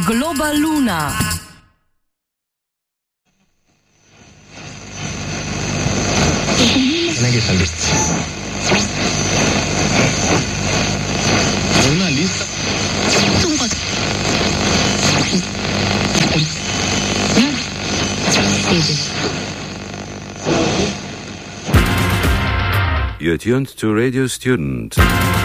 Global Luna. Una lista. You're tuned to Radio Student.